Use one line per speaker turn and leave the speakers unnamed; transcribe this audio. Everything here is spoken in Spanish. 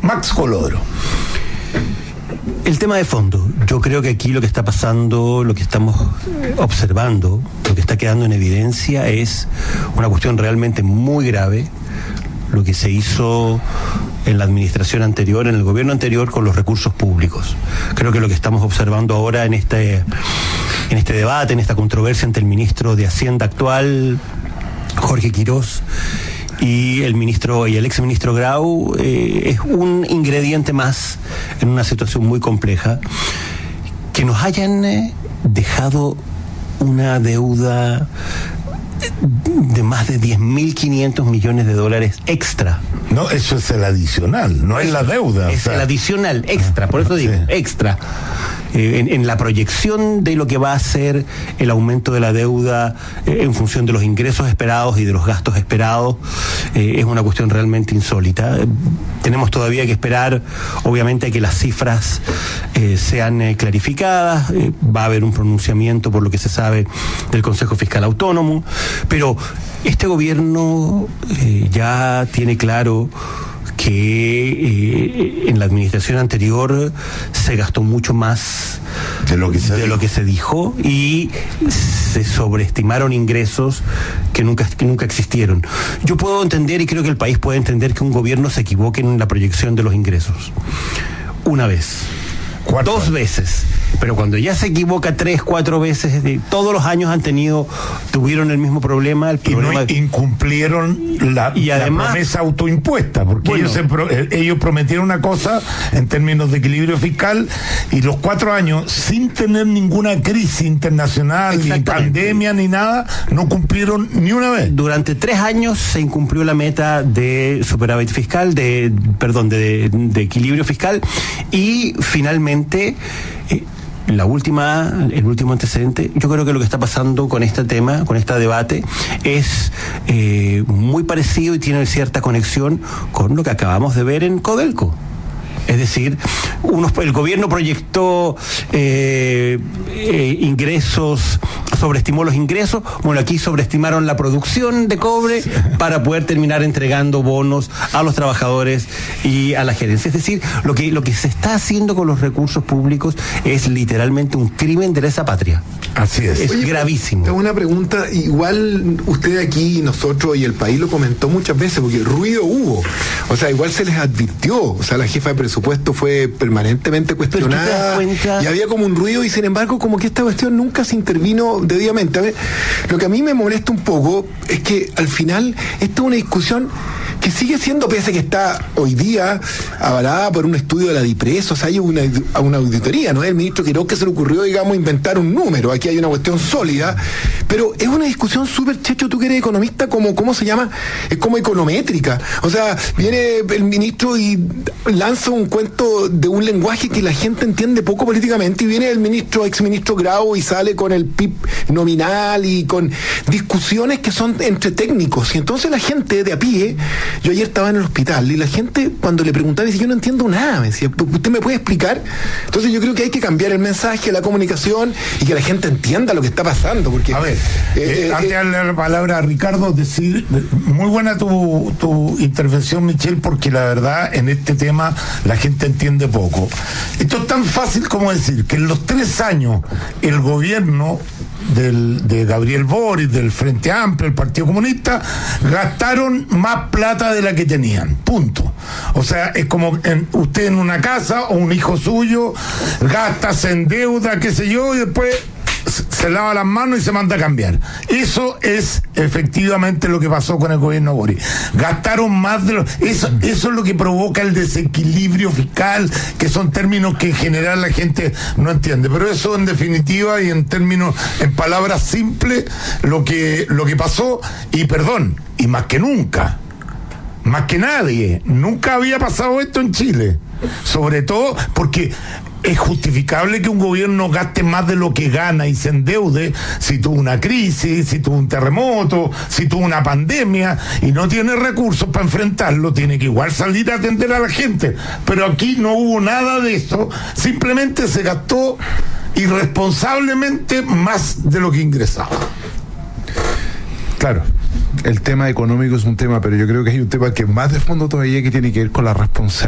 Max Colodro.
El tema de fondo, yo creo que aquí lo que está pasando, lo que estamos observando, lo que está quedando en evidencia es una cuestión realmente muy grave, lo que se hizo en la administración anterior, en el gobierno anterior, con los recursos públicos. Creo que lo que estamos observando ahora en este debate, en esta controversia entre el ministro de Hacienda actual, Jorge Quirós, y el exministro Grau, es un ingrediente más en una situación muy compleja. Que nos hayan dejado una deuda de más de 10.500 millones de dólares extra.
No, eso es el adicional, no es la deuda.
Es el adicional, extra, por eso digo, extra. En la proyección de lo que va a ser el aumento de la deuda en función de los ingresos esperados y de los gastos esperados, es una cuestión realmente insólita. Tenemos todavía que esperar, obviamente, a que las cifras sean clarificadas. Va a haber un pronunciamiento, por lo que se sabe, del Consejo Fiscal Autónomo, pero este gobierno ya tiene claro que en la administración anterior se gastó mucho más de lo que se dijo y se sobreestimaron ingresos que nunca existieron. Yo puedo entender, y creo que el país puede entender, que un gobierno se equivoque en la proyección de los ingresos. Una vez. Dos veces. Pero cuando ya se equivoca 3, 4 veces, todos los años tuvieron el mismo problema.
Y no incumplieron la promesa autoimpuesta, porque ellos prometieron una cosa en términos de equilibrio fiscal, y los 4 años, sin tener ninguna crisis internacional, ni pandemia, ni nada, no cumplieron ni una vez.
Durante 3 años se incumplió la meta de superávit fiscal, de equilibrio fiscal, y finalmente... el último antecedente, yo creo que lo que está pasando con este tema, con este debate, es muy parecido y tiene cierta conexión con lo que acabamos de ver en Codelco. Es decir, el gobierno proyectó ingresos, sobreestimó los ingresos. Bueno, aquí sobreestimaron la producción de cobre para poder terminar entregando bonos a los trabajadores y a la gerencia. Es decir, lo que se está haciendo con los recursos públicos es literalmente un crimen de lesa patria.
Así es.
Es
gravísimo.
Tengo una pregunta, igual usted aquí, nosotros y el país lo comentó muchas veces, porque ruido hubo. O sea, igual se les advirtió. O sea, la jefa de presupuesto fue permanentemente cuestionada y había como un ruido, y sin embargo como que esta cuestión nunca se intervino debidamente. A ver, lo que a mí me molesta un poco es que al final esta es una discusión que sigue siendo, pese a que está hoy día avalada por un estudio de la DIPRES. O sea, hay una auditoría, no es el ministro Quirós que se le ocurrió, digamos, inventar un número. Aquí hay una cuestión sólida, pero es una discusión súper, Checho, tú que eres economista, ¿cómo se llama? Es como econométrica. O sea, viene el ministro y lanza un cuento de un lenguaje que la gente entiende poco políticamente, y viene el exministro Grau y sale con el PIB nominal y con discusiones que son entre técnicos, y entonces la gente de a pie. Yo ayer estaba en el hospital y la gente, cuando le preguntaba, decía: yo no entiendo nada, me decía, ¿usted me puede explicar? Entonces yo creo que hay que cambiar el mensaje, la comunicación, y que la gente entienda lo que está pasando, porque...
A ver, antes de darle la palabra a Ricardo, decir, muy buena tu intervención, Michelle, porque la verdad en este tema la gente entiende poco. Esto es tan fácil como decir que en los 3 años el gobierno de Gabriel Boric, del Frente Amplio, el Partido Comunista, gastaron más plata de la que tenían, punto. O sea, es como usted en una casa o un hijo suyo gasta, se endeuda, qué sé yo, y después se lava las manos y se manda a cambiar. Eso es efectivamente lo que pasó con el gobierno Boric. Gastaron más de eso es lo que provoca el desequilibrio fiscal, que son términos que en general la gente no entiende. Pero eso, en definitiva y en palabras simples, lo que pasó, y más que nunca, más que nadie, nunca había pasado esto en Chile. Sobre todo porque es justificable que un gobierno gaste más de lo que gana y se endeude si tuvo una crisis, si tuvo un terremoto, si tuvo una pandemia y no tiene recursos para enfrentarlo. Tiene que igual salir a atender a la gente. Pero aquí no hubo nada de eso, simplemente se gastó irresponsablemente más de lo que ingresaba.
Claro, el tema económico es un tema, pero yo creo que hay un tema que más de fondo todavía, que tiene que ver con la responsabilidad